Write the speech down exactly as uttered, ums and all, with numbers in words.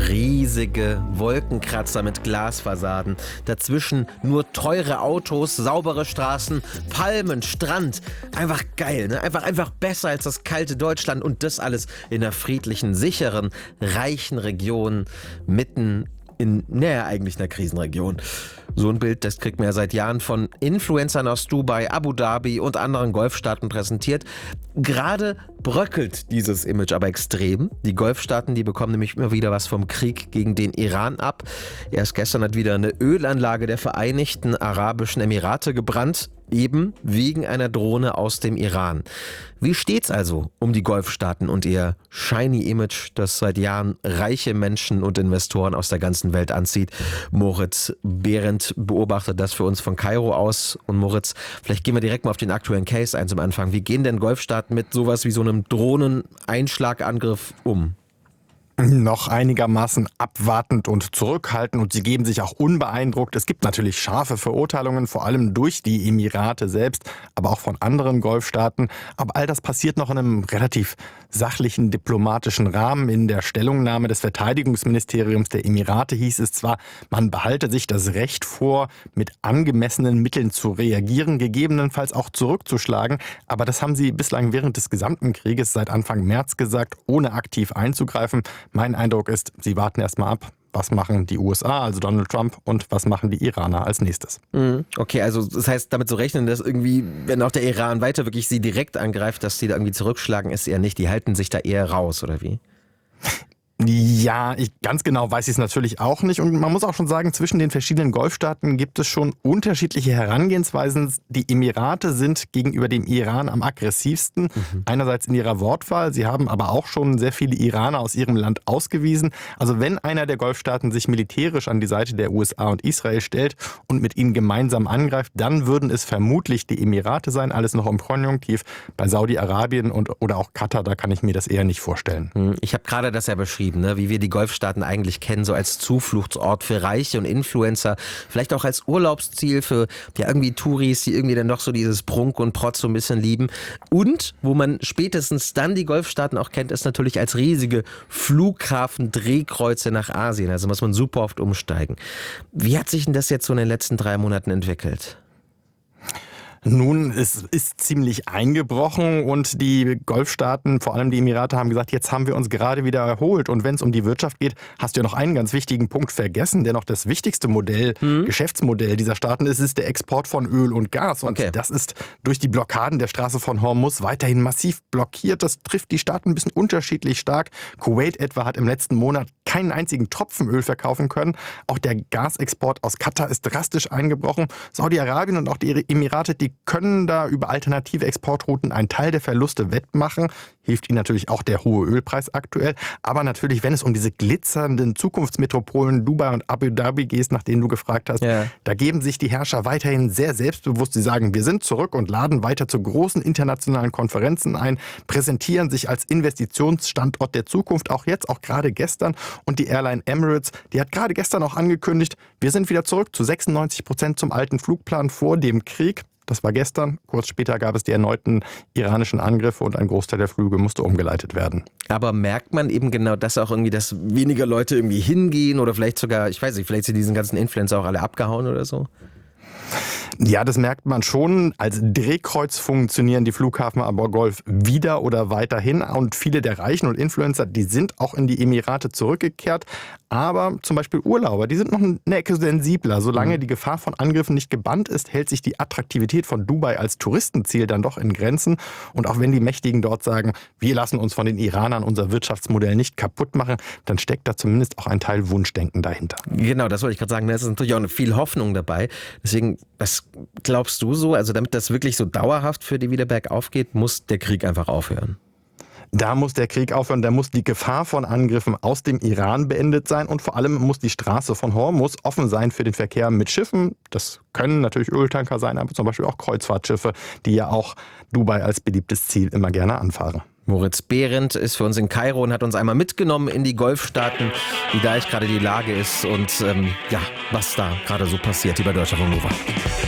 Riesige Wolkenkratzer mit Glasfassaden. Dazwischen nur teure Autos, saubere Straßen, Palmen, Strand. Einfach geil, ne? Einfach, einfach besser als das kalte Deutschland. Und das alles in einer friedlichen, sicheren, reichen Region mitten in, naja, eigentlich einer Krisenregion. So ein Bild, das kriegt man ja seit Jahren von Influencern aus Dubai, Abu Dhabi und anderen Golfstaaten präsentiert. Gerade bröckelt dieses Image aber extrem. Die Golfstaaten, die bekommen nämlich immer wieder was vom Krieg gegen den Iran ab. Erst gestern hat wieder eine Ölanlage der Vereinigten Arabischen Emirate gebrannt, eben wegen einer Drohne aus dem Iran. Wie steht's also um die Golfstaaten und ihr shiny Image, das seit Jahren reiche Menschen und Investoren aus der ganzen Welt anzieht? Moritz Behrendt beobachtet das für uns von Kairo aus. Und Moritz, vielleicht gehen wir direkt mal auf den aktuellen Case ein zum Anfang. Wie gehen denn Golfstaaten mit sowas wie so einem Drohneneinschlagangriff um? Noch einigermaßen abwartend und zurückhaltend und sie geben sich auch unbeeindruckt. Es gibt natürlich scharfe Verurteilungen, vor allem durch die Emirate selbst, aber auch von anderen Golfstaaten. Aber all das passiert noch in einem relativ sachlichen, diplomatischen Rahmen. In der Stellungnahme des Verteidigungsministeriums der Emirate hieß es zwar, man behalte sich das Recht vor, mit angemessenen Mitteln zu reagieren, gegebenenfalls auch zurückzuschlagen. Aber das haben sie bislang während des gesamten Krieges seit Anfang März gesagt, ohne aktiv einzugreifen. Mein Eindruck ist, sie warten erst mal ab, was machen die U S A, also Donald Trump, und was machen die Iraner als nächstes. Okay, also das heißt, damit zu rechnen, dass irgendwie, wenn auch der Iran weiter wirklich sie direkt angreift, dass sie da irgendwie zurückschlagen, ist eher nicht. Die halten sich da eher raus, oder wie? Ja, ich, ganz genau weiß ich es natürlich auch nicht. Und man muss auch schon sagen, zwischen den verschiedenen Golfstaaten gibt es schon unterschiedliche Herangehensweisen. Die Emirate sind gegenüber dem Iran am aggressivsten. Mhm. Einerseits in ihrer Wortwahl. Sie haben aber auch schon sehr viele Iraner aus ihrem Land ausgewiesen. Also wenn einer der Golfstaaten sich militärisch an die Seite der U S A und Israel stellt und mit ihnen gemeinsam angreift, dann würden es vermutlich die Emirate sein. Alles noch im Konjunktiv. Bei Saudi-Arabien und oder auch Katar, da kann ich mir das eher nicht vorstellen. Ich habe gerade das ja beschrieben. Ne, wie wir die Golfstaaten eigentlich kennen, so als Zufluchtsort für Reiche und Influencer, vielleicht auch als Urlaubsziel für ja irgendwie Touris, die irgendwie dann doch so dieses Prunk und Protz so ein bisschen lieben. Und wo man spätestens dann die Golfstaaten auch kennt, ist natürlich als riesige Flughafen-Drehkreuze nach Asien. Also muss man super oft umsteigen. Wie hat sich denn das jetzt so in den letzten drei Monaten entwickelt? Nun, es ist ziemlich eingebrochen und die Golfstaaten, vor allem die Emirate, haben gesagt, jetzt haben wir uns gerade wieder erholt. Und wenn es um die Wirtschaft geht, hast du ja noch einen ganz wichtigen Punkt vergessen, der noch das wichtigste Modell, hm. Geschäftsmodell dieser Staaten ist, ist der Export von Öl und Gas. Und okay. Das ist durch die Blockaden der Straße von Hormuz weiterhin massiv blockiert. Das trifft die Staaten ein bisschen unterschiedlich stark. Kuwait etwa hat im letzten Monat keinen einzigen Tropfen Öl verkaufen können. Auch der Gasexport aus Katar ist drastisch eingebrochen. Saudi-Arabien und auch die Emirate, die können da über alternative Exportrouten einen Teil der Verluste wettmachen. Hilft ihnen natürlich auch der hohe Ölpreis aktuell. Aber natürlich, wenn es um diese glitzernden Zukunftsmetropolen Dubai und Abu Dhabi geht, nach denen du gefragt hast, ja. Da geben sich die Herrscher weiterhin sehr selbstbewusst. Sie sagen, wir sind zurück und laden weiter zu großen internationalen Konferenzen ein, präsentieren sich als Investitionsstandort der Zukunft, auch jetzt, auch gerade gestern. Und die Airline Emirates, die hat gerade gestern auch angekündigt, wir sind wieder zurück zu sechsundneunzig Prozent zum alten Flugplan vor dem Krieg. Das war gestern. Kurz später gab es die erneuten iranischen Angriffe und ein Großteil der Flüge musste umgeleitet werden. Aber merkt man eben genau das auch irgendwie, dass weniger Leute irgendwie hingehen oder vielleicht sogar, ich weiß nicht, vielleicht sind diesen ganzen Influencer auch alle abgehauen oder so? Ja, das merkt man schon. Als Drehkreuz funktionieren die Flughafen aber Golf wieder oder weiterhin. Und viele der Reichen und Influencer, die sind auch in die Emirate zurückgekehrt. Aber zum Beispiel Urlauber, die sind noch eine Ecke sensibler. Solange die Gefahr von Angriffen nicht gebannt ist, hält sich die Attraktivität von Dubai als Touristenziel dann doch in Grenzen. Und auch wenn die Mächtigen dort sagen, wir lassen uns von den Iranern unser Wirtschaftsmodell nicht kaputt machen, dann steckt da zumindest auch ein Teil Wunschdenken dahinter. Genau, das wollte ich gerade sagen. Da ist natürlich auch viel Hoffnung dabei. Deswegen, was glaubst du so? Also damit das wirklich so dauerhaft für die wieder bergauf geht, muss der Krieg einfach aufhören. Da muss der Krieg aufhören, da muss die Gefahr von Angriffen aus dem Iran beendet sein und vor allem muss die Straße von Hormuz offen sein für den Verkehr mit Schiffen. Das können natürlich Öltanker sein, aber zum Beispiel auch Kreuzfahrtschiffe, die ja auch Dubai als beliebtes Ziel immer gerne anfahren. Moritz Behrendt ist für uns in Kairo und hat uns einmal mitgenommen in die Golfstaaten, wie da echt gerade die Lage ist und ähm, ja, was da gerade so passiert hier bei Deutschlandfunk Nova.